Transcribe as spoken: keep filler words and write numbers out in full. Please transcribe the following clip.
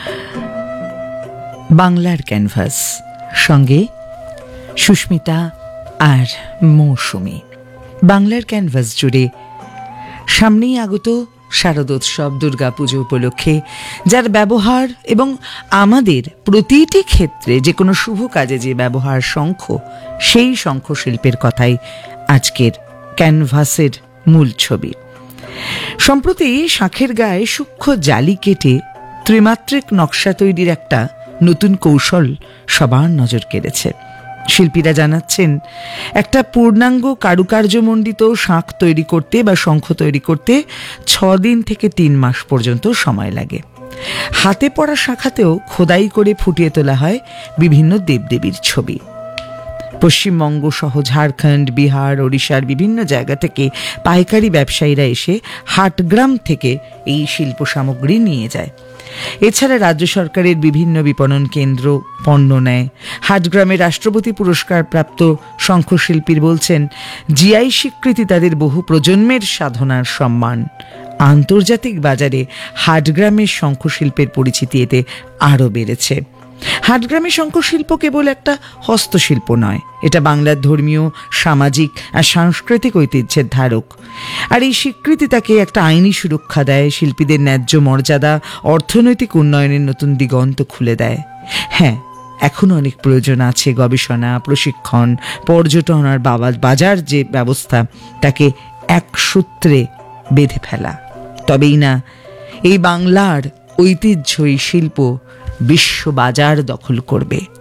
বাংলার ক্যানভাস, সঙ্গে সুস্মিতা আর মৌসুমী। বাংলার ক্যানভাস জুড়ে সামনেই আগত শারদোৎসব, দুর্গাপুজো উপলক্ষে যার ব্যবহার এবং আমাদের প্রতিটি ক্ষেত্রে যে কোনো শুভ কাজে যে ব্যবহার শঙ্খ, সেই শঙ্খ শিল্পের কথাই আজকের ক্যানভাসের মূল ছবি। সম্প্রতি শাঁখের গায়ে সূক্ষ্ম জালি কেটে ত্রিমাত্রিক নকশা তৈরির একটা নতুন কৌশল সবার নজর কেড়েছে। শিল্পীরা জানাচ্ছেন, একটা পূর্ণাঙ্গ কারুকার্যমণ্ডিত শাঁখ তৈরি করতে বা শঙ্খ তৈরি করতে ছ দিন থেকে তিন মাস পর্যন্ত সময় লাগে। হাতে পড়া শাঁখাতেও খোদাই করে ফুটিয়ে তোলা হয় বিভিন্ন দেবদেবীর ছবি। পশ্চিমবঙ্গ সহ ঝাড়খণ্ড, বিহার, ওড়িশার বিভিন্ন জায়গা থেকে পাইকারি ব্যবসায়ীরা এসে হাটগ্রাম থেকে এই শিল্প সামগ্রী নিয়ে যায়। এছাড়া রাজ্য সরকারের বিভিন্ন বিপণন কেন্দ্র পণ্য নেয়। হাটগ্রামে রাষ্ট্রপতি পুরস্কার প্রাপ্ত শঙ্খশিল্পীর বলছেন, জিআই স্বীকৃতি তাদের বহু প্রজন্মের সাধনার সম্মান। আন্তর্জাতিক বাজারে হাটগ্রামের শঙ্খশিল্পের পরিচিতি এতে আরও বেড়েছে। হাটগ্রামের শঙ্খশিল্প কেবল একটা হস্তশিল্প নয়, এটা বাংলার ধর্মীয়, সামাজিক আর সাংস্কৃতিক ঐতিহ্যের ধারক। আর এই স্বীকৃতি তাকে একটা আইনি সুরক্ষা দেয়, শিল্পীদের ন্যায্য মর্যাদা, অর্থনৈতিক উন্নয়নের নতুন দিগন্ত খুলে দেয়। হ্যাঁ, এখনো অনেক প্রয়োজন আছে গবেষণা, প্রশিক্ষণ, পর্যটন আর বাজার যে ব্যবস্থা, তাকে এক সূত্রে বেঁধে ফেলা। তবেই না এই বাংলার ঐতিহ্য, এই শিল্প বিশ্ব বাজার দখল করবে।